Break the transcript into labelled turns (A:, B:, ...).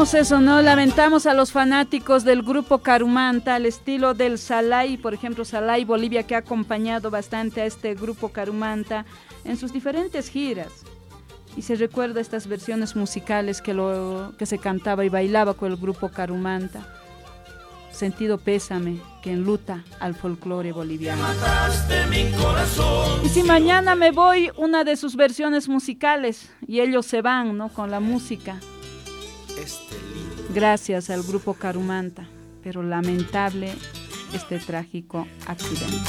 A: Lamentamos eso, ¿no? Lamentamos a los fanáticos del grupo Carumanta, al estilo del Salai, por ejemplo, Salai Bolivia, que ha acompañado bastante a este grupo Carumanta en sus diferentes giras. Y se recuerda estas versiones musicales que se cantaba y bailaba con el grupo Carumanta. Sentido pésame que enluta al folclore boliviano. Y si mañana me voy, una de sus versiones musicales, y ellos se van, ¿no? Con la música. Gracias al grupo Carumanta, pero lamentable este trágico accidente.